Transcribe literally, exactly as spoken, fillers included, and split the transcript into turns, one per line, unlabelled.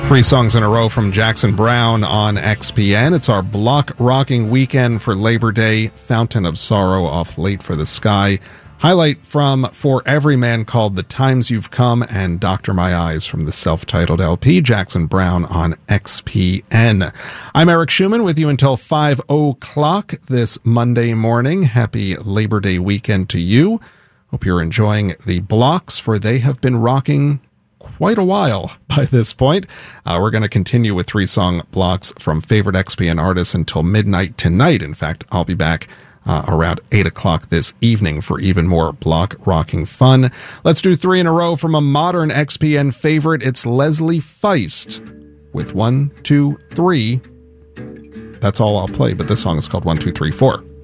Three songs in a row from Jackson Browne on X P N. It's our block rocking weekend for Labor Day. Fountain of Sorrow off Late for the Sky. Highlight from For Every Man called The Times You've Come, and Doctor My Eyes from the self-titled L P, Jackson Browne on X P N. I'm Eric Schumann with you until five o'clock this Monday morning. Happy Labor Day weekend to you. Hope you're enjoying the blocks, for they have been rocking quite a while by this point. Uh, we're going to continue with three song blocks from favorite X P N artists until midnight tonight. In fact, I'll be back uh, around eight o'clock this evening for even more block rocking fun. Let's do three in a row from a modern X P N favorite. It's Leslie Feist with One, Two, Three. That's all I'll play, but this song is called One, Two, Three, Four.